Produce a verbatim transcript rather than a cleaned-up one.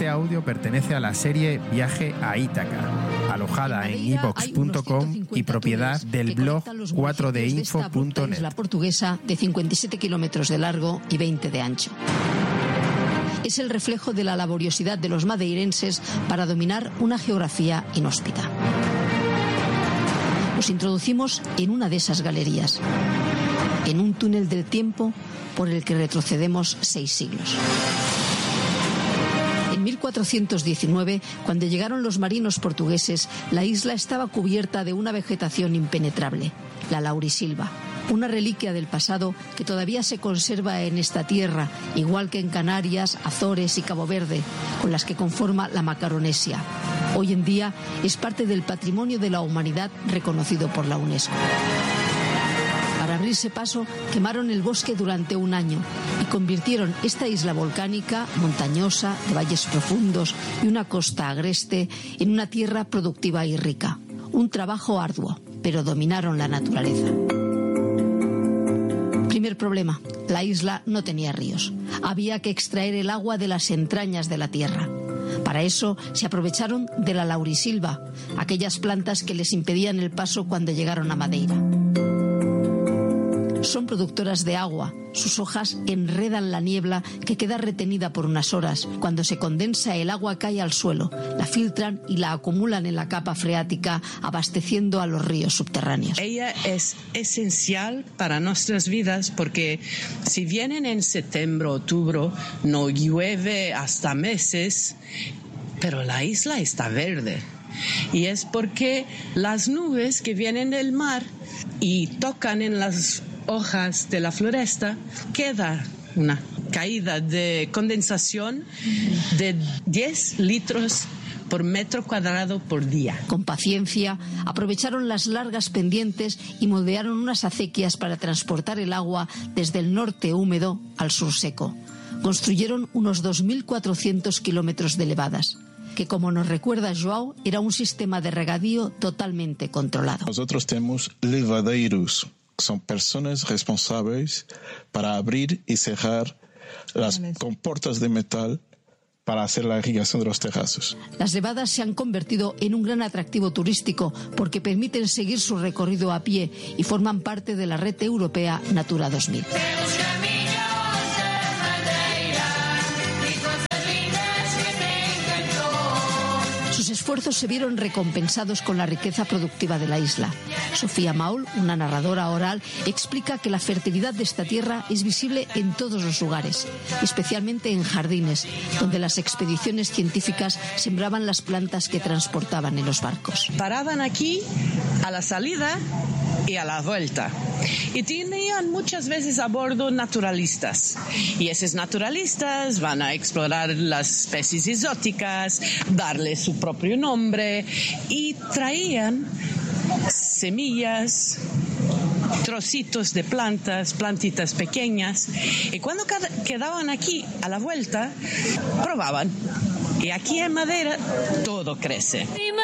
Este audio pertenece a la serie Viaje a Ítaca, alojada en i vox punto com y propiedad del blog cuatro d info punto net. La portuguesa de cincuenta y siete kilómetros de largo y veinte de ancho. Es el reflejo de la laboriosidad de los madeirenses para dominar una geografía inhóspita. Nos introducimos en una de esas galerías, en un túnel del tiempo por el que retrocedemos seis siglos. En mil cuatrocientos diecinueve, cuando llegaron los marinos portugueses, la isla estaba cubierta de una vegetación impenetrable, la laurisilva, una reliquia del pasado que todavía se conserva en esta tierra, igual que en Canarias, Azores y Cabo Verde, con las que conforma la Macaronesia. Hoy en día es parte del patrimonio de la humanidad reconocido por la UNESCO. Para abrirse paso, quemaron el bosque durante un año y convirtieron esta isla volcánica, montañosa, de valles profundos y una costa agreste, en una tierra productiva y rica. Un trabajo arduo, pero dominaron la naturaleza. Primer problema, la isla no tenía ríos. Había que extraer el agua de las entrañas de la tierra. Para eso se aprovecharon de la laurisilva, aquellas plantas que les impedían el paso cuando llegaron a Madeira. Son productoras de agua. Sus hojas enredan la niebla que queda retenida por unas horas. Cuando se condensa, el agua cae al suelo, la filtran y la acumulan en la capa freática, abasteciendo a los ríos subterráneos. Ella es esencial para nuestras vidas porque si vienen en septiembre, octubre, no llueve hasta meses, pero la isla está verde. Y es porque las nubes que vienen del mar y tocan en las hojas de la floresta, queda una caída de condensación de diez litros por metro cuadrado por día. Con paciencia, aprovecharon las largas pendientes y moldearon unas acequias para transportar el agua desde el norte húmedo al sur seco. Construyeron unos dos mil cuatrocientos kilómetros de levadas, que, como nos recuerda João, era un sistema de regadío totalmente controlado. Nosotros tenemos levadeiros. Son personas responsables para abrir y cerrar las compuertas de metal para hacer la irrigación de los terrazos. Las levadas se han convertido en un gran atractivo turístico porque permiten seguir su recorrido a pie y forman parte de la red europea Natura dos mil. Sus esfuerzos se vieron recompensados con la riqueza productiva de la isla. Sofía Maul, una narradora oral, explica que la fertilidad de esta tierra es visible en todos los lugares, especialmente en jardines, donde las expediciones científicas sembraban las plantas que transportaban en los barcos. Paraban aquí a la salida y a la vuelta. Y tenían muchas veces a bordo naturalistas. Y esos naturalistas van a explorar las especies exóticas, darle su propio nombre y traían semillas, trocitos de plantas, plantitas pequeñas. Y cuando quedaban aquí a la vuelta, probaban. Y aquí en Madeira todo crece.